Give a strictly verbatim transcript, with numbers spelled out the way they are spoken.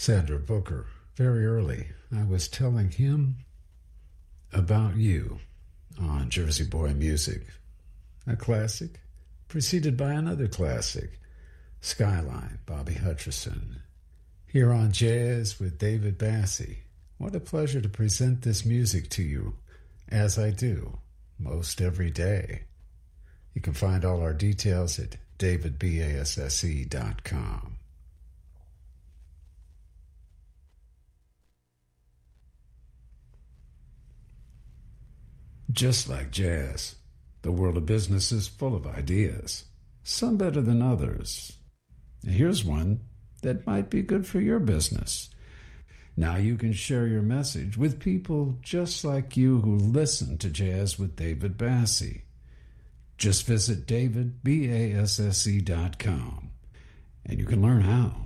Sandra Booker, very early, I was telling him about you on Jersey Boy Music. A classic, preceded by another classic, Skyline, Bobby Hutcherson. Here on Jazz with David Bassie. What a pleasure to present this music to you, as I do, most every day. You can find all our details at david basse dot com. Just like jazz, the world of business is full of ideas, some better than others. Here's one that might be good for your business. Now you can share your message with people just like you who listen to Jazz with David Bassie. Just visit david basse dot com and you can learn how.